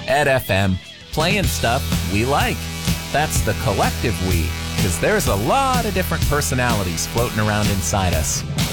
Ed FM, playing stuff we like. That's the collective we, because there's a lot of different personalities floating around inside us.